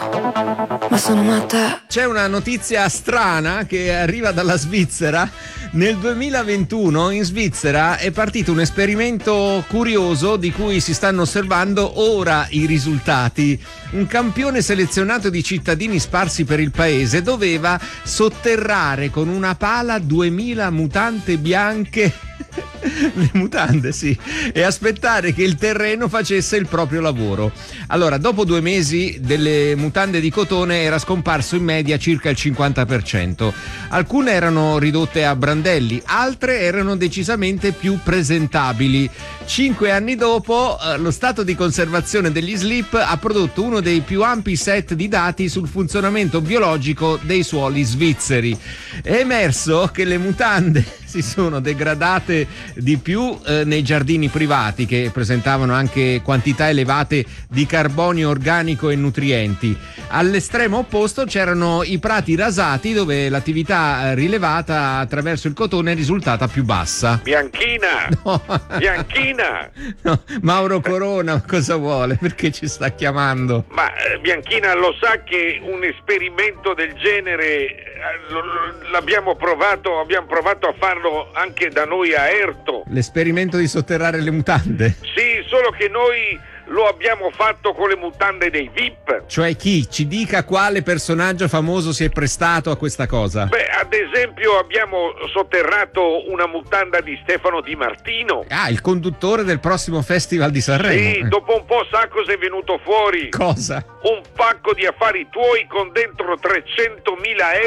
ma sono matta. C'è una notizia strana che arriva dalla Svizzera. Nel 2021 in Svizzera è partito un esperimento curioso di cui si stanno osservando ora i risultati. Un campione selezionato di cittadini sparsi per il paese doveva sotterrare con una pala 2000 mutande bianche. Le mutande, sì, e aspettare che il terreno facesse il proprio lavoro. Allora, dopo 2 mesi delle mutande di cotone era scomparso in media circa il 50%. Alcune erano ridotte a brandelli, altre erano decisamente più presentabili. 5 anni dopo, lo stato di conservazione degli slip ha prodotto uno dei più ampi set di dati sul funzionamento biologico dei suoli svizzeri. È emerso che le mutande si sono degradate di più nei giardini privati, che presentavano anche quantità elevate di carbonio organico e nutrienti. All'estremo opposto c'erano i prati rasati, dove l'attività rilevata attraverso il cotone è risultata più bassa. Bianchina! No. Bianchina! No, Mauro Corona cosa vuole? Perché ci sta chiamando? Ma Bianchina lo sa che un esperimento del genere abbiamo provato a farlo anche da noi a Erto. L'esperimento di sotterrare le mutande? Sì, solo che noi lo abbiamo fatto con le mutande dei VIP. Cioè chi? Ci dica quale personaggio famoso si è prestato a questa cosa. Beh, ad esempio abbiamo sotterrato una mutanda di Stefano Di Martino. Ah, il conduttore del prossimo Festival di Sanremo. Sì, dopo un po' sa cosa è venuto fuori? Cosa? Un pacco di affari tuoi con dentro 300.000 euro.